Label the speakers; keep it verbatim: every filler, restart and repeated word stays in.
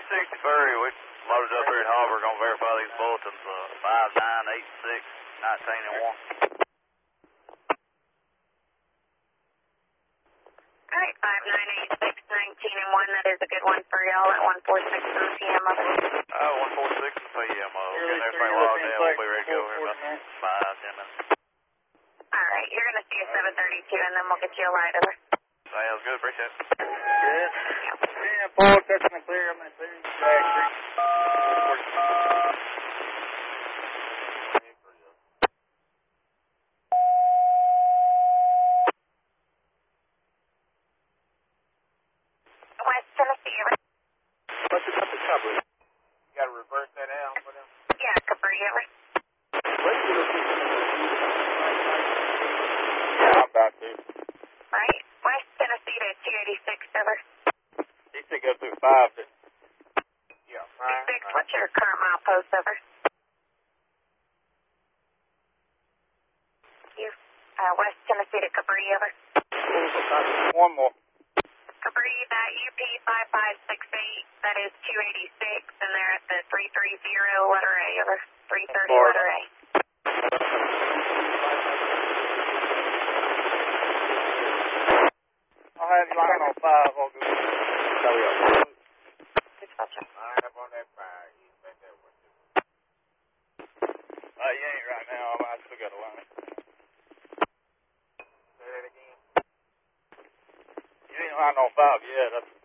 Speaker 1: sixty-three, we loaded up here in Harbor, gonna verify these bulletins, uh, five nine eight six nineteen and one.
Speaker 2: Alright, five nine eight six nineteen and one, that is a good one for y'all at one four six in the P M.
Speaker 1: Oh, one four six in the P M, uh, getting everything logged in, we'll be ready to go here in about five, ten minutes.
Speaker 2: Alright, you're gonna see a seven thirty-two and then we'll get you a ride over.
Speaker 1: Sounds good, appreciate it.
Speaker 3: Good. Yeah, Paul, touching the clear, I'm gonna clear you back.
Speaker 2: West Tennessee, over.
Speaker 3: What's it up the cover? You gotta reverse that out for them?
Speaker 2: Yeah, Capri, over.
Speaker 3: Yeah, I'm about to.
Speaker 2: Right, West Tennessee to two eighty-six, over.
Speaker 3: He said go through five to... Yeah, five.
Speaker 2: Six, what's your current mile post, over? You, uh, West Tennessee to Capri, over.
Speaker 3: One more.
Speaker 2: Capri, that U P five five six eight, that is two eighty-six, and they're at the three thirty letter A, over. three thirty letter A.
Speaker 3: I'll have you line on five, I'll go. Hurry up.
Speaker 2: Dispatcher.
Speaker 3: Line up on that five. You bet that one too. Uh, you ain't right now, I still got a line. Say that again. You ain't line on five yet, that's